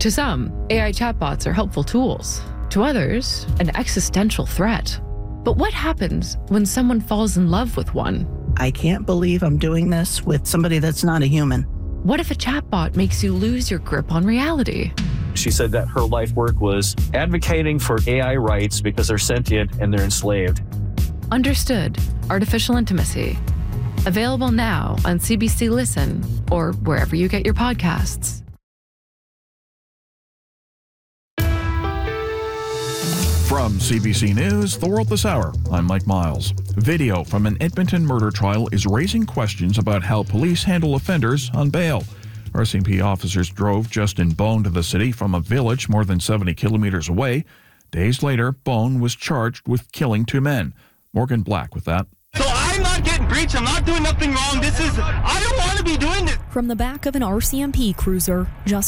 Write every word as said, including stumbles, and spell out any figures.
To some, A I chatbots are helpful tools. To others, an existential threat. But what happens when someone falls in love with one? I can't believe I'm doing this with somebody that's not a human. What if a chatbot makes you lose your grip on reality? She said that her life work was advocating for A I rights because they're sentient and they're enslaved. Understood. Artificial Intimacy. Available now on C B C Listen or wherever you get your podcasts. From C B C News, The World This Hour, I'm Mike Miles. Video from an Edmonton murder trial is raising questions about how police handle offenders on bail. R C M P officers drove Justin Bone to the city from a village more than seventy kilometers away. Days later, Bone was charged with killing two men. Morgan Black with that. So I'm not getting breached. I'm not doing nothing wrong. This is, I don't want to be doing this. From the back of an R C M P cruiser, Justin